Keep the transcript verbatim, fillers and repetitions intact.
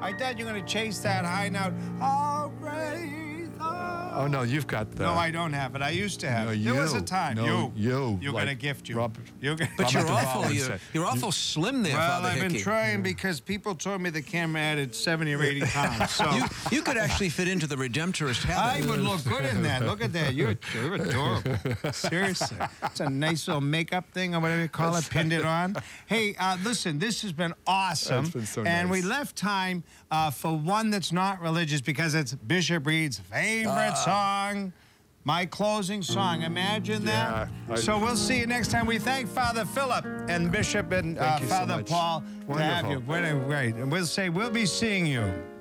I thought you were going to chase that high note. Oh, great. Oh, no, you've got the... No, I don't have it. I used to have No, it. you. There was a time. No, you. you. You like got a gift, you. Robert, You got But you're Robert awful, Rollins you're, said. you're awful slim there, Well, Father I've been Hickey. trying because people told me the camera added seventy or eighty pounds. So You, you could actually fit into the Redemptorist I habit. would look good in that. Look at that. You're, you're adorable. Seriously. It's a nice little makeup thing or whatever you call it, pinned it on. Hey, uh, listen, this has been awesome. It's been so and nice. we left time uh, for one that's not religious because it's Bishop Reed's favorite Ah. song. My closing song. Imagine that. Yeah, I- so we'll see you next time. We thank Father Philip and Bishop and uh, Thank you so Father much. Paul to have you. Wonderful. Great. And we'll say we'll be seeing you.